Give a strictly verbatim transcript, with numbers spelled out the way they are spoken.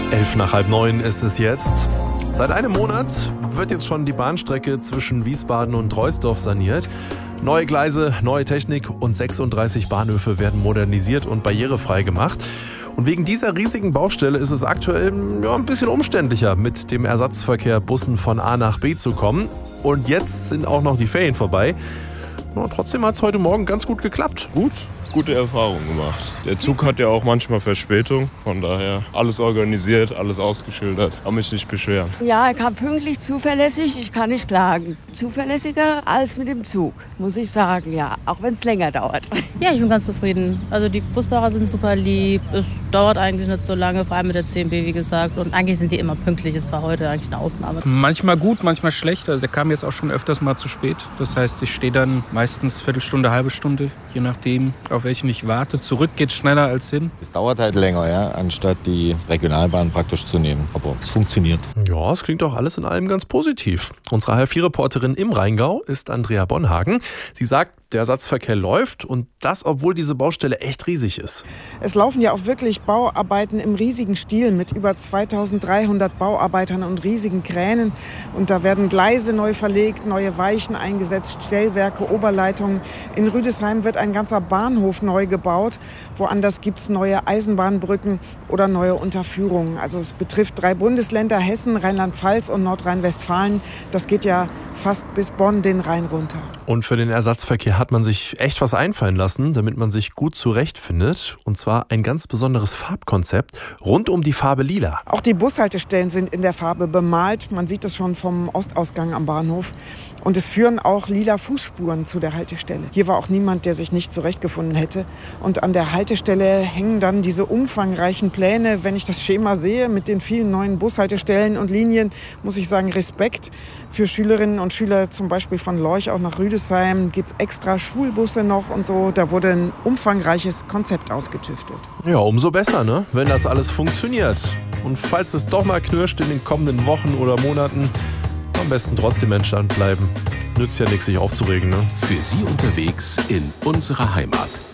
Elf nach halb neun ist es jetzt. Seit einem Monat wird jetzt schon die Bahnstrecke zwischen Wiesbaden und Troisdorf saniert. Neue Gleise, neue Technik und sechsunddreißig Bahnhöfe werden modernisiert und barrierefrei gemacht. Und wegen dieser riesigen Baustelle ist es aktuell ja, ein bisschen umständlicher, mit dem Ersatzverkehr Bussen von A nach B zu kommen. Und jetzt sind auch noch die Ferien vorbei. Ja, trotzdem hat es heute Morgen ganz gut geklappt. Gut, gute Erfahrung gemacht. Der Zug hat ja auch manchmal Verspätung. Von daher alles organisiert, alles ausgeschildert. Kann mich nicht beschweren. Ja, er kam pünktlich, zuverlässig. Ich kann nicht klagen. Zuverlässiger als mit dem Zug, muss ich sagen, ja. Auch wenn es länger dauert. Ja, ich bin ganz zufrieden. Also die Busfahrer sind super lieb. Es dauert eigentlich nicht so lange, vor allem mit der C M B, wie gesagt. Und eigentlich sind die immer pünktlich. Es war heute eigentlich eine Ausnahme. Manchmal gut, manchmal schlecht. Also der kam jetzt auch schon öfters mal zu spät. Das heißt, ich stehe dann meistens Viertelstunde, halbe Stunde, je nachdem, auf welchen ich warte. Zurück geht schneller als hin. Es dauert halt länger, ja, anstatt die Regionalbahn praktisch zu nehmen. Aber es funktioniert. Ja, es klingt auch alles in allem ganz positiv. Unsere H vier Reporterin im Rheingau ist Andrea Bonhagen. Sie sagt, der Ersatzverkehr läuft und das, obwohl diese Baustelle echt riesig ist. Es laufen ja auch wirklich Bauarbeiten im riesigen Stil mit über zweitausenddreihundert Bauarbeitern und riesigen Kränen. Und da werden Gleise neu verlegt, neue Weichen eingesetzt, Stellwerke, Oberleitungen. In Rüdesheim wird ein ganzer Bahnhof neu gebaut. Woanders gibt es neue Eisenbahnbrücken oder neue Unterführungen. Also es betrifft drei Bundesländer, Hessen, Rheinland-Pfalz und Nordrhein-Westfalen. Das geht ja fast bis Bonn den Rhein runter. Und für den Ersatzverkehr hat man sich echt was einfallen lassen, damit man sich gut zurechtfindet. Und zwar ein ganz besonderes Farbkonzept rund um die Farbe Lila. Auch die Bushaltestellen sind in der Farbe bemalt. Man sieht das schon vom Ostausgang am Bahnhof. Und es führen auch lila Fußspuren zu der Haltestelle. Hier war auch niemand, der sich nicht zurechtgefunden hätte. Und an der Haltestelle hängen dann diese umfangreichen Pläne. Wenn ich das Schema sehe mit den vielen neuen Bushaltestellen und Linien, muss ich sagen, Respekt. Für Schülerinnen und Schüler zum Beispiel von Lorch auch nach Rüdesheim gibt es extra Schulbusse noch und so. Da wurde ein umfangreiches Konzept ausgetüftelt. Ja, umso besser, ne? Wenn das alles funktioniert. Und falls es doch mal knirscht in den kommenden Wochen oder Monaten, am besten trotzdem entspannt bleiben. Nützt ja nichts, sich aufzuregen, ne? Für Sie unterwegs in unserer Heimat.